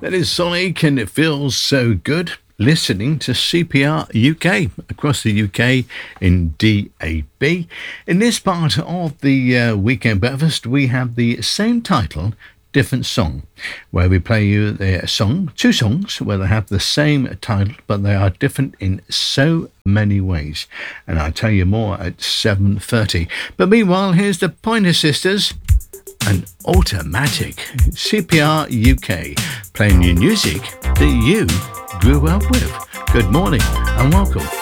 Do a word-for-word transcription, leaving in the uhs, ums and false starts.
That is Sonic, and it feels so good listening to C P R U K across the U K in D A B. In this part of the uh, Weekend Breakfast, we have the same title, different song, where we play you the song, two songs, where they have the same title, but they are different in so many ways. And I'll tell you more at seven thirty. But meanwhile, here's the Pointer Sisters and Automatic. C P R U K, playing you music that you grew up with. Good morning and welcome.